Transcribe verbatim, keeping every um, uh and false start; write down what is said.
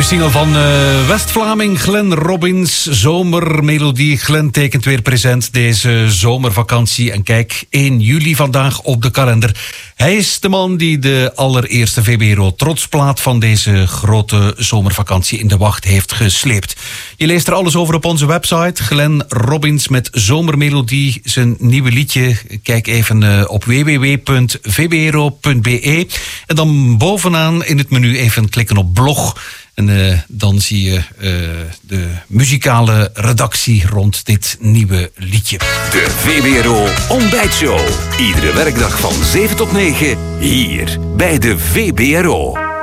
single van uh, West-Vlaming Glenn Robbins, Zomermelodie. Glenn tekent weer present deze zomervakantie. En kijk, één juli vandaag op de kalender. Hij is de man die de allereerste V B R O trotsplaat van deze grote zomervakantie in de wacht heeft gesleept. Je leest er alles over op onze website. Glenn Robbins met Zomermelodie, zijn nieuwe liedje. Kijk even uh, op w w w punt v b r o punt b e. En dan bovenaan in het menu even klikken op blog. En uh, dan zie je uh, de muzikale redactie rond dit nieuwe liedje. De V B R O Ontbijtshow. Iedere werkdag van zeven tot negen hier bij de V B R O.